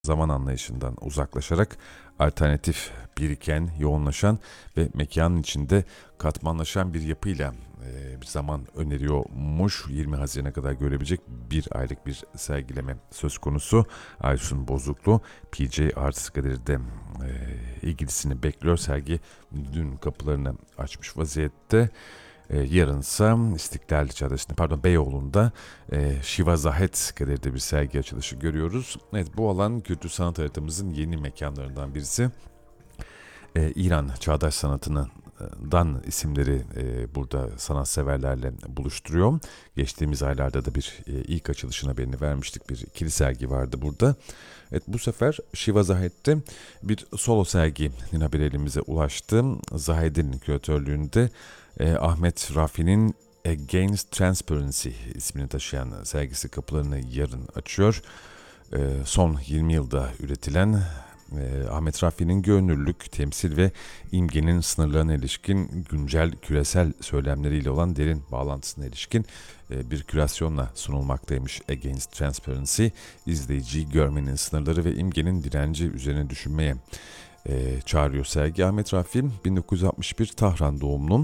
zaman anlayışından uzaklaşarak alternatif, biriken, yoğunlaşan ve mekanın içinde katmanlaşan bir yapıyla bir zaman öneriyormuş. 20 Haziran'a kadar görebilecek bir aylık bir sergileme söz konusu. Aysun Bozuklu PJ Arts Galeri'de ilgilisini bekliyor. Sergi dün kapılarını açmış vaziyette. Yarınsa İstiklal Caddesi'nde, Beyoğlu'nda Şiva Zahet Galeri'de bir sergi açılışı görüyoruz. Evet, bu alan kültür sanat haritamızın yeni mekanlarından birisi. İran çağdaş sanatından isimleri burada sanatseverlerle buluşturuyor. Geçtiğimiz aylarda da bir ilk açılışın haberini vermiştik. Bir ikili sergi vardı burada. Evet, bu sefer Şiva Zahed'de bir solo serginin haberi elimize ulaştı. Zahed'in küratörlüğünde Ahmet Rafi'nin Against Transparency ismini taşıyan sergisi kapılarını yarın açıyor. Son 20 yılda üretilen Ahmet Rafi'nin gönüllülük, temsil ve imgenin sınırlarına ilişkin güncel küresel söylemleriyle olan derin bağlantısına ilişkin bir kürasyonla sunulmaktaymış Against Transparency. İzleyiciyi görmenin sınırları ve imgenin direnci üzerine düşünmeye çağırıyor sergi. Ahmet Rafi 1961 Tahran doğumlu.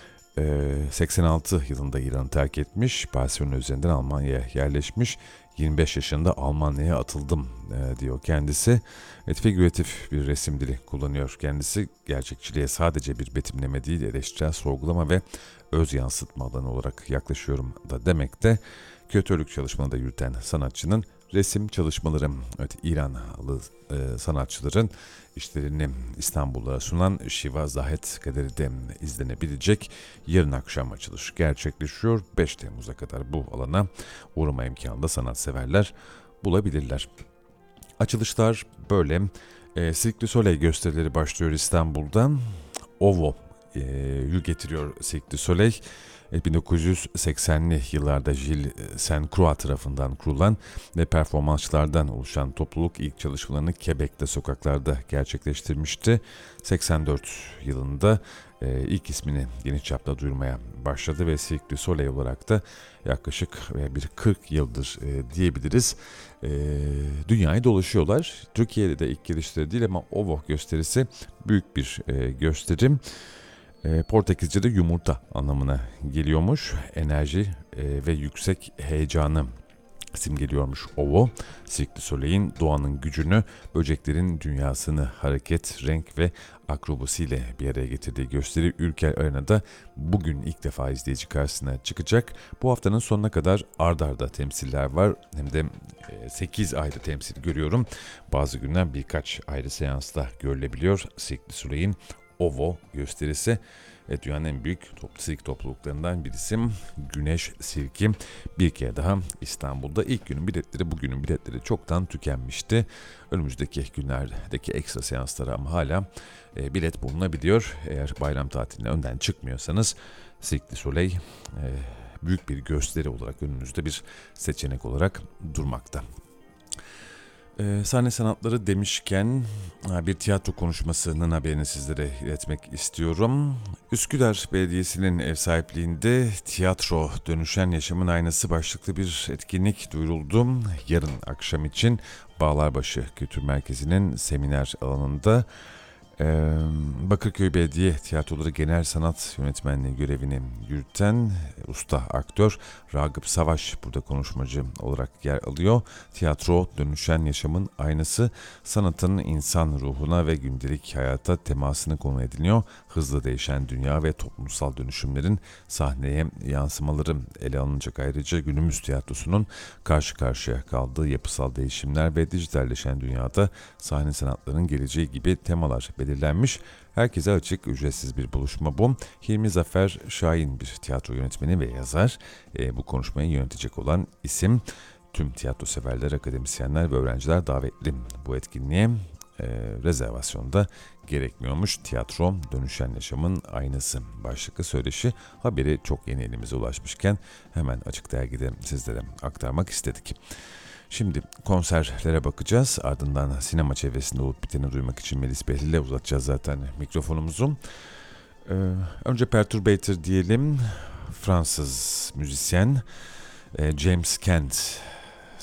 86 yılında İran'ı terk etmiş, Barcelona üzerinden Almanya'ya yerleşmiş. 25 yaşında Almanya'ya atıldım diyor kendisi. Evet, figüratif bir resim dili kullanıyor kendisi. Gerçekçiliğe sadece bir betimleme değil, eleştirel sorgulama ve öz yansıtma alanı olarak yaklaşıyorum da demekte. Küratörlük çalışmalarını da yürüten sanatçının resim çalışmaları, evet, İranlı sanatçıların işlerini İstanbul'a sunan Şiva Zahet Galeri'de izlenebilecek. Yarın akşam açılış gerçekleşiyor. 5 Temmuz'a kadar bu alana uğrama imkanı da sanatseverler bulabilirler. Açılışlar böyle. Cirque du Soleil gösterileri başlıyor İstanbul'da. OVO getiriyor Cirque du Soleil. 1980'li yıllarda Gilles Saint-Croix tarafından kurulan ve performansçılardan oluşan topluluk ilk çalışmalarını Quebec'te sokaklarda gerçekleştirmişti. 84 yılında ilk ismini geniş çapta duyurmaya başladı ve Cirque du Soleil olarak da yaklaşık bir 40 yıldır diyebiliriz. Dünyayı dolaşıyorlar. Türkiye'de de ilk gelişleri değil ama OVO gösterisi büyük bir gösterim. Portekizce'de yumurta anlamına geliyormuş. Enerji ve yüksek heyecanı simgeliyormuş OVO. Cirque du Soleil'in doğanın gücünü, böceklerin dünyasını hareket, renk ve akrobasiyle bir araya getirdiği gösteri Ülker Arena'da bugün ilk defa izleyici karşısına çıkacak. Bu haftanın sonuna kadar ard arda temsiller var. Hem de 8 ayrı temsil görüyorum. Bazı günler birkaç ayrı seansta görülebiliyor. Cirque du Soleil'in OVO gösterisi dünyanın en büyük sirk topluluklarından birisi. Güneş Sirki bir kere daha İstanbul'da. İlk günün biletleri, bugünün biletleri çoktan tükenmişti. Önümüzdeki günlerdeki ekstra seanslara ama hala bilet bulunabiliyor. Eğer bayram tatiline önden çıkmıyorsanız Cirque du Soleil büyük bir gösteri olarak önünüzde bir seçenek olarak durmakta. Sahne sanatları demişken bir tiyatro konuşmasının haberini sizlere iletmek istiyorum. Üsküdar Belediyesi'nin ev sahipliğinde tiyatro dönüşen yaşamın aynası başlıklı bir etkinlik duyuruldu. Yarın akşam için Bağlarbaşı Kültür Merkezi'nin seminer alanında Bakırköy Belediye Tiyatroları Genel Sanat Yönetmenliği görevini yürüten usta aktör Ragıp Savaş burada konuşmacı olarak yer alıyor. Tiyatro dönüşen yaşamın aynası, sanatın insan ruhuna ve gündelik hayata temasını konu ediniyor. Hızlı değişen dünya ve toplumsal dönüşümlerin sahneye yansımaları ele alınacak. Ayrıca günümüz tiyatrosunun karşı karşıya kaldığı yapısal değişimler ve dijitalleşen dünyada sahne sanatlarının geleceği gibi temalar belirlenmiş. Herkese açık, ücretsiz bir buluşma bu. Hilmi Zafer Şahin bir tiyatro yönetmeni ve yazar. Bu konuşmayı yönetecek olan isim. Tüm tiyatro severler, akademisyenler ve öğrenciler davetli bu etkinliğe. Rezervasyonda gerekmiyormuş. Tiyatro dönüşen yaşamın aynası başlıklı söyleşi haberi çok yeni elimize ulaşmışken hemen Açık Dergi'de sizlere aktarmak istedik. Şimdi konserlere bakacağız. Ardından sinema çevresinde olup biteni duymak için Melis Behlül'e uzatacağız zaten mikrofonumuzu. Önce Perturbator diyelim. Fransız müzisyen James Kent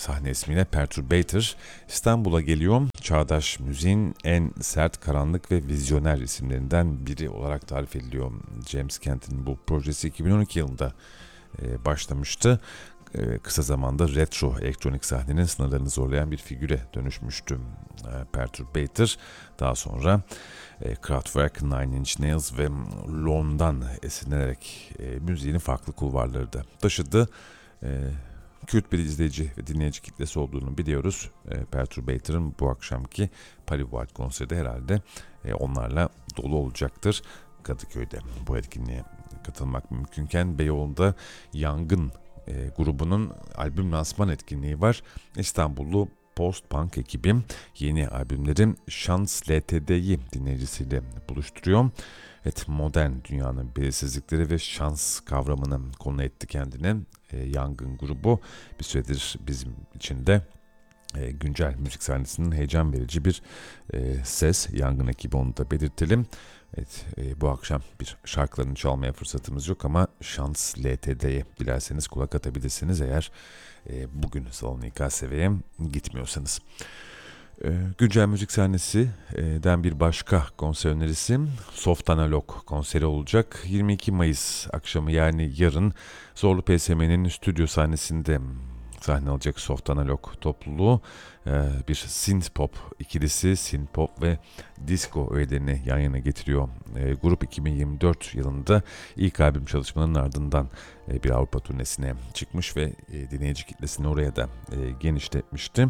sahne ismiyle Perturbator İstanbul'a geliyor. Çağdaş müziğin en sert, karanlık ve vizyoner isimlerinden biri olarak tarif ediliyor. James Kent'in bu projesi 2012 yılında başlamıştı. Kısa zamanda retro elektronik sahnenin sınırlarını zorlayan bir figüre dönüşmüştü Perturbator. Daha sonra Kraftwerk, Nine Inch Nails ve Lorne'dan esinlenerek müziğini farklı kulvarları da taşıdı. Kült bir izleyici ve dinleyici kitlesi olduğunu biliyoruz. Perturbator'ın bu akşamki Paliward konseri de herhalde onlarla dolu olacaktır. Kadıköy'de bu etkinliğe katılmak mümkünken Beyoğlu'nda Yangın grubunun albüm lansman etkinliği var. İstanbullu post-punk ekibim yeni albümlerin Şans LTD'yi dinleyicisiyle buluşturuyor. Evet, modern dünyanın belirsizlikleri ve şans kavramını konu etti kendine. Yangın grubu bir süredir bizim için de güncel müzik sahnesinin heyecan verici bir ses. Yangın ekibi, onu da belirtelim. Evet, bu akşam bir şarkılarını çalmaya fırsatımız yok ama Şans LTD'ye dilerseniz kulak atabilirsiniz eğer bugün Salon İKSV'ye gitmiyorsanız. Güncel müzik sahnesinden bir başka konser önerisi Soft Analog konseri olacak. 22 Mayıs akşamı, yani yarın, Zorlu PSM'nin stüdyo sahnesinde sahne alacak Soft Analog topluluğu. Bir synth-pop ikilisi, synth-pop ve disco öğelerini yan yana getiriyor. Grup 2024 yılında ilk albüm çalışmalarının ardından bir Avrupa turnesine çıkmış ve dinleyici kitlesini oraya da genişletmişti.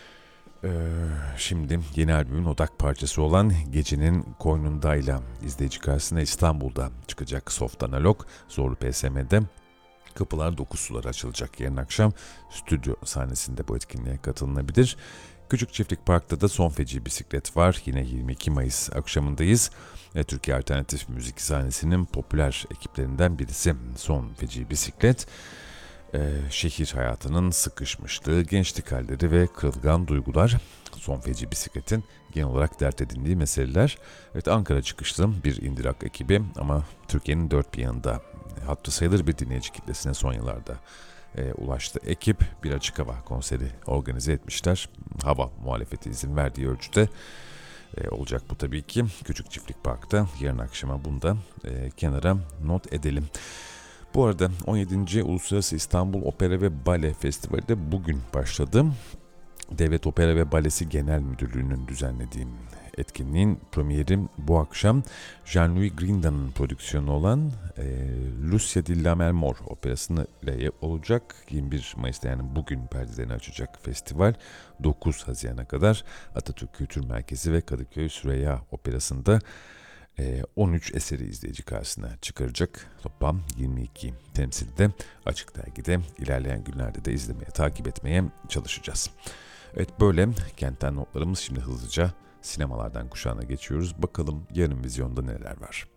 Şimdi yeni albümün odak parçası olan Gecenin Koynunda'yla izleyici karşısına İstanbul'da çıkacak Soft Analog Zorlu PSM'de. Kapılar 9 sulara açılacak yarın akşam. Stüdyo sahnesinde bu etkinliğe katılınabilir. Küçük Çiftlik Park'ta da Son Feci Bisiklet var. Yine 22 Mayıs akşamındayız. Türkiye Alternatif Müzik sahnesinin popüler ekiplerinden birisi Son Feci Bisiklet. Şehir hayatının sıkışmışlığı, gençlik halleri ve kırılgan duygular Son Feci Bisiklet'in genel olarak dert edindiği meseleler. Evet, Ankara çıkışlı bir indie rock ekibi ama Türkiye'nin dört bir yanında hatırı sayılır bir dinleyici kitlesine son yıllarda ulaştı. Ekip bir açık hava konseri organize etmişler. Hava muhalefeti izin verdiği ölçüde olacak bu tabii ki. Küçük Çiftlik Park'ta yarın akşama, bunu da kenara not edelim. Bu arada 17. Uluslararası İstanbul Opera ve Bale Festivali de bugün başladı. Devlet Opera ve Balesi Genel Müdürlüğü'nün düzenlediği etkinliğin premieri bu akşam Jean-Louis Grinda'nın prodüksiyonu olan Lucia di Lammermoor operasını ile olacak. 21 Mayıs'ta, yani bugün perdelerini açacak festival. 9 Haziran'a kadar Atatürk Kültür Merkezi ve Kadıköy Süreyya Operası'nda 13 eseri izleyici karşısına çıkaracak. Toplam 22 temsilde Açık Dergi'de ilerleyen günlerde de izlemeye, takip etmeye çalışacağız. Evet, böyle kentten notlarımız. Şimdi hızlıca sinemalardan kuşağına geçiyoruz. Bakalım yarın vizyonda neler var.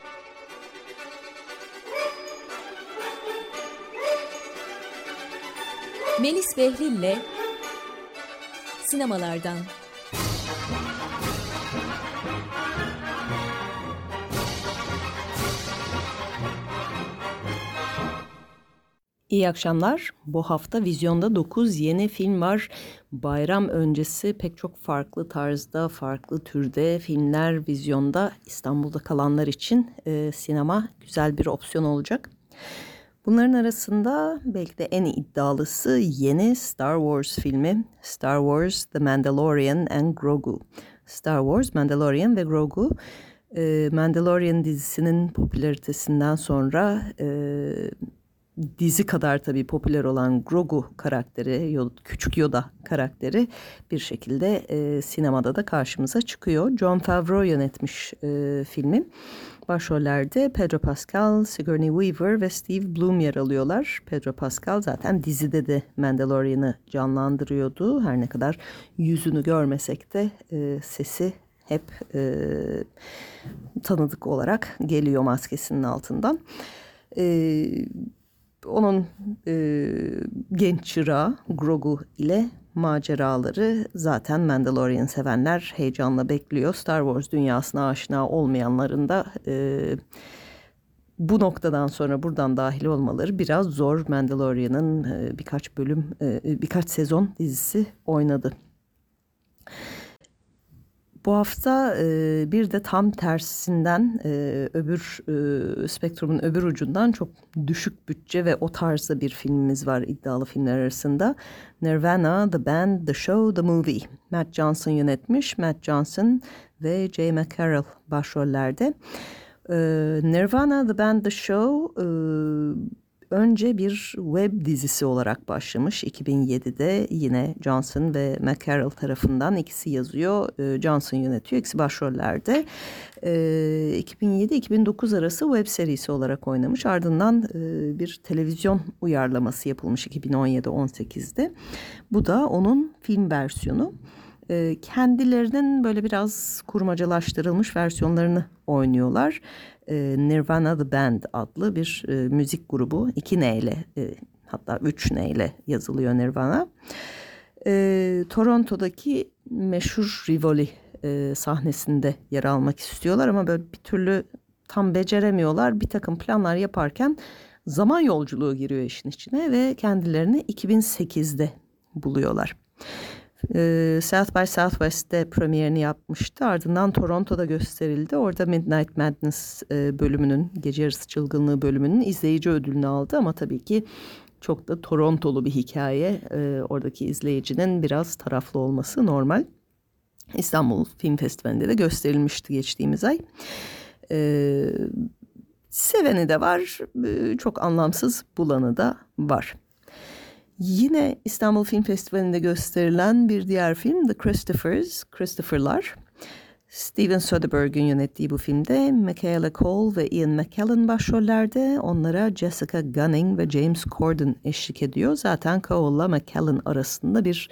Melis Behlil'le sinemalardan. İyi akşamlar. Bu hafta vizyonda 9 yeni film var. Bayram öncesi pek çok farklı tarzda, farklı türde filmler vizyonda. İstanbul'da kalanlar için sinema güzel bir opsiyon olacak. Bunların arasında belki de en iddialısı yeni Star Wars filmi. Star Wars, The Mandalorian and Grogu. Star Wars, Mandalorian ve Grogu. Mandalorian dizisinin popülaritesinden sonra dizi kadar tabii popüler olan Grogu karakteri, Küçük Yoda karakteri bir şekilde sinemada da karşımıza çıkıyor. Jon Favreau yönetmiş filmi. Başrollerde Pedro Pascal, Sigourney Weaver ve Steve Blum yer alıyorlar. Pedro Pascal zaten dizide de Mandalorian'ı canlandırıyordu. Her ne kadar yüzünü görmesek de sesi hep tanıdık olarak geliyor maskesinin altından. Onun genç çırağı Grogu ile maceraları zaten Mandalorian sevenler heyecanla bekliyor. Star Wars dünyasına aşina olmayanların da bu noktadan sonra buradan dahil olmaları biraz zor. Mandalorian'ın birkaç sezon dizisi oynadı. Bu hafta bir de tam tersinden spektrumun öbür ucundan çok düşük bütçe ve o tarzda bir filmimiz var iddialı filmler arasında. Nirvana, The Band, The Show, The Movie. Matt Johnson yönetmiş. Matt Johnson ve Jay McCarroll başrollerde. Nirvana, The Band, The Show önce bir web dizisi olarak başlamış 2007'de, yine Johnson ve McCarroll tarafından, ikisi yazıyor, Johnson yönetiyor, ikisi başrollerde. 2007-2009 arası web serisi olarak oynamış, ardından bir televizyon uyarlaması yapılmış 2017-18'de. Bu da onun film versiyonu. Kendilerinin böyle biraz kurmacalaştırılmış versiyonlarını oynuyorlar. Nirvana The Band adlı bir müzik grubu. 2 N ile hatta 3 N ile yazılıyor Nirvana. Toronto'daki meşhur Rivoli sahnesinde yer almak istiyorlar ama böyle bir türlü tam beceremiyorlar. Bir takım planlar yaparken zaman yolculuğu giriyor işin içine ve kendilerini 2008'de buluyorlar. South by Southwest'te premierini yapmıştı. Ardından Toronto'da gösterildi. Orada Midnight Madness bölümünün, Gece Yarısı Çılgınlığı bölümünün izleyici ödülünü aldı. Ama tabii ki çok da Torontolu bir hikaye. Oradaki izleyicinin biraz taraflı olması normal. İstanbul Film Festivali'nde de gösterilmişti geçtiğimiz ay. Seveni de var, çok anlamsız bulanı da var. Yine İstanbul Film Festivali'nde gösterilen bir diğer film The Christopher'lar. Steven Soderbergh'in yönettiği bu filmde Michaela Cole ve Ian McKellen başrollerde. Onlara Jessica Gunning ve James Corden eşlik ediyor. Zaten Cole'la McKellen arasında bir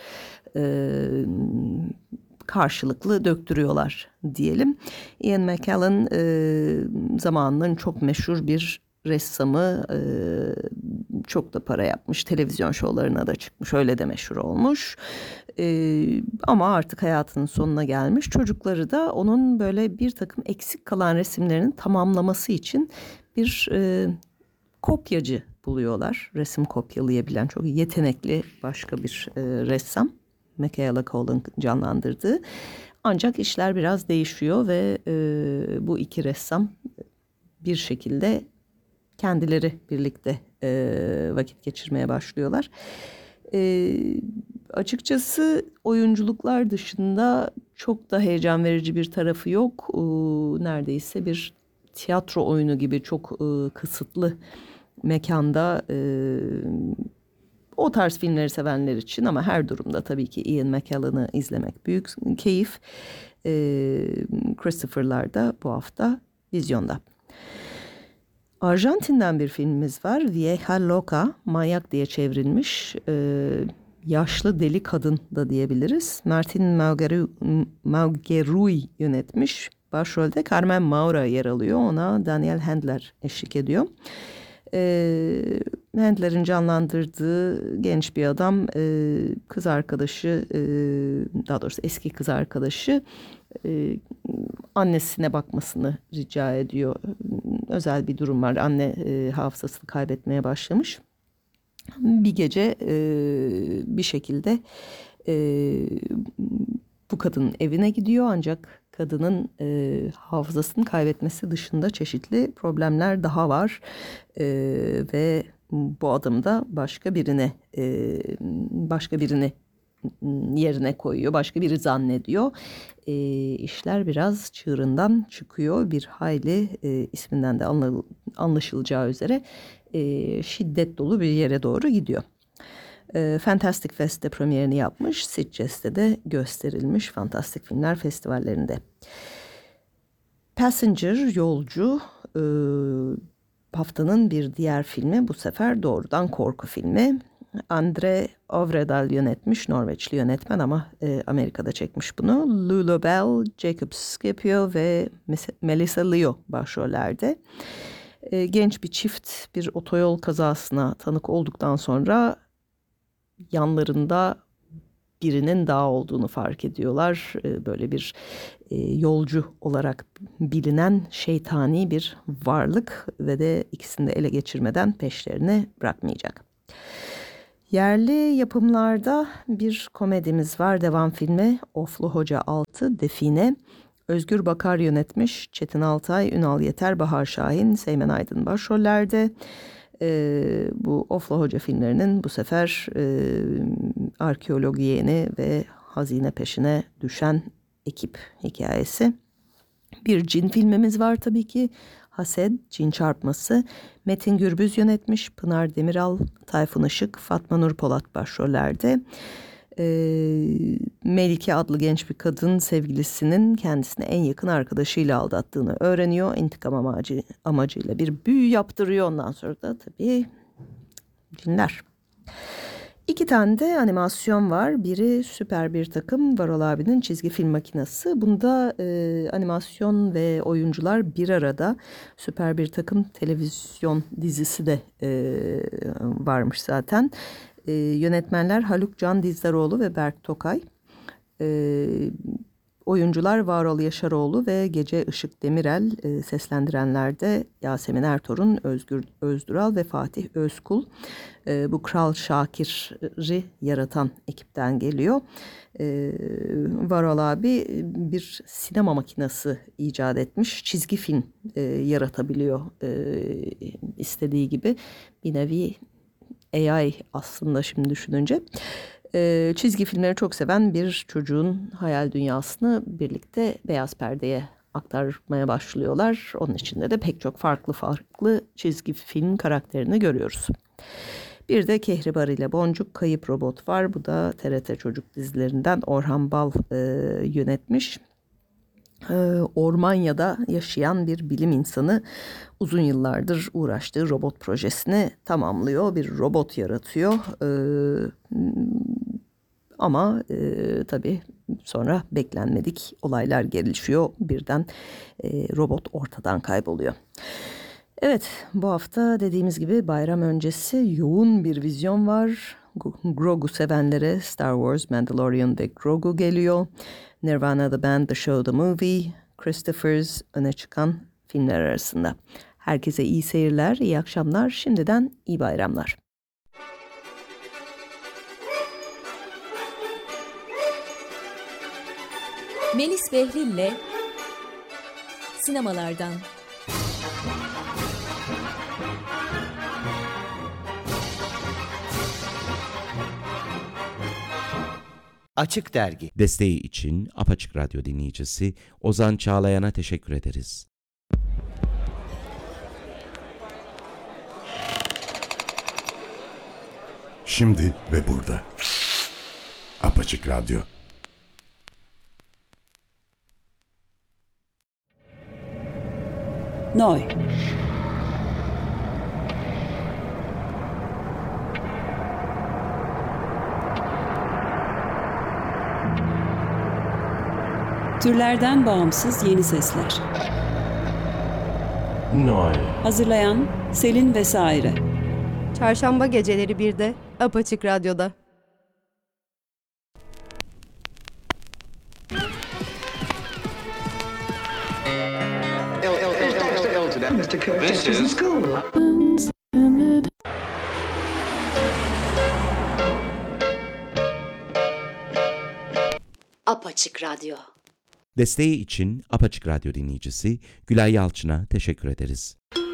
karşılıklı döktürüyorlar diyelim. Ian McKellen zamanının çok meşhur bir ressamı, çok da para yapmış, televizyon şovlarına da çıkmış, öyle de meşhur olmuş. Ama artık hayatının sonuna gelmiş. Çocukları da onun böyle bir takım eksik kalan resimlerinin tamamlaması için bir kopyacı buluyorlar. Resim kopyalayabilen çok yetenekli başka bir ressam. Michaela Cole'un canlandırdığı. Ancak işler biraz değişiyor ve bu iki ressam bir şekilde kendileri birlikte vakit geçirmeye başlıyorlar. Açıkçası oyunculuklar dışında çok da heyecan verici bir tarafı yok. Neredeyse bir tiyatro oyunu gibi çok kısıtlı mekanda, o tarz filmleri sevenler için, ama her durumda tabii ki Ian McKellen'ı izlemek büyük keyif. Christopher'lar da bu hafta vizyonda. Arjantin'den bir filmimiz var. Vieja Loca, manyak diye çevrilmiş. Yaşlı deli kadın da diyebiliriz. Martin Maugeruy yönetmiş. Başrolde Carmen Maura yer alıyor. Ona Daniel Handler eşlik ediyor. Handler'in canlandırdığı genç bir adam, kız arkadaşı, daha doğrusu eski kız arkadaşı annesine bakmasını rica ediyor. Özel bir durum var. Anne hafızasını kaybetmeye başlamış. Bir gece bir şekilde bu kadının evine gidiyor, ancak kadının hafızasını kaybetmesi dışında çeşitli problemler daha var. Ve bu adam da başka birini yerine koyuyor. Başka biri zannediyor. İşler biraz çığırından çıkıyor. Bir hayli isminden de anlaşılacağı üzere şiddet dolu bir yere doğru gidiyor. Fantastic Fest'te premierini yapmış. Sitges'te de gösterilmiş Fantastik Filmler Festivallerinde. Passenger, Yolcu, haftanın bir diğer filmi, bu sefer doğrudan korku filmi. Andre Øvredal yönetmiş, Norveçli yönetmen ama Amerika'da çekmiş bunu. Lulu Bell, Jacob Scipio ve Melissa Leo başrollerde. Genç bir çift bir otoyol kazasına tanık olduktan sonra yanlarında birinin daha olduğunu fark ediyorlar. Böyle bir yolcu olarak bilinen şeytani bir varlık ve de ikisini de ele geçirmeden peşlerini bırakmayacak. Yerli yapımlarda bir komedimiz var. Devam filmi Oflu Hoca 6 Define. Özgür Bakar yönetmiş. Çetin Altay, Ünal Yeter, Bahar Şahin, Seymen Aydın başrollerde. Bu Oflu Hoca filmlerinin bu sefer arkeolog yeğeni ve hazine peşine düşen ekip hikayesi. Bir cin filmimiz var tabii ki. Hased, Cin Çarpması. Metin Gürbüz yönetmiş. Pınar Demiral, Tayfun Işık, Fatma Nur Polat başrollerde. Melike adlı genç bir kadın sevgilisinin kendisine en yakın arkadaşıyla aldattığını öğreniyor. İntikam amacıyla bir büyü yaptırıyor. Ondan sonra da tabii cinler. 2 tane de animasyon var. Biri Süper Bir Takım, Varol abinin çizgi film makinesi. Bunda animasyon ve oyuncular bir arada. Süper Bir Takım televizyon dizisi de varmış zaten. Yönetmenler Haluk Can Dizdaroğlu ve Berk Tokay. Oyuncular Varol Yaşaroğlu ve Gece Işık Demirel. Seslendirenler de Yasemin Ertorun, Özgür Özdural ve Fatih Özkul. Bu Kral Şakir'i yaratan ekipten geliyor. Varol abi bir sinema makinesi icat etmiş. Çizgi film yaratabiliyor istediği gibi. Bir nevi AI aslında şimdi düşününce. Çizgi filmleri çok seven bir çocuğun hayal dünyasını birlikte beyaz perdeye aktarmaya başlıyorlar. Onun içinde de pek çok farklı çizgi film karakterini görüyoruz. Bir de Kehribar ile Boncuk Kayıp Robot var. Bu da TRT Çocuk dizilerinden Orhan Bal yönetmiş. Ormanya'da yaşayan bir bilim insanı uzun yıllardır uğraştığı robot projesini tamamlıyor. Bir robot yaratıyor. Ama tabii sonra beklenmedik olaylar gelişiyor. Birden robot ortadan kayboluyor. Evet, bu hafta dediğimiz gibi bayram öncesi yoğun bir vizyon var. Grogu sevenlere Star Wars, Mandalorian ve Grogu geliyor. Nirvana The Band, The Show, The Movie, Christopher's öne çıkan filmler arasında. Herkese iyi seyirler, iyi akşamlar, şimdiden iyi bayramlar. Melis Behlil'le Sinemalardan. Açık Dergi. Desteği için Apaçık Radyo dinleyicisi Ozan Çağlayan'a teşekkür ederiz. Şimdi ve burada. Apaçık Radyo. Noy. Türlerden bağımsız yeni sesler. Noy. Hazırlayan Selin Vesaire. Çarşamba geceleri 1'de Apaçık Radyo'da. This is Apaçık Radyo. Desteği için Apaçık Radyo dinleyicisi Gülay Yalçın'a teşekkür ederiz.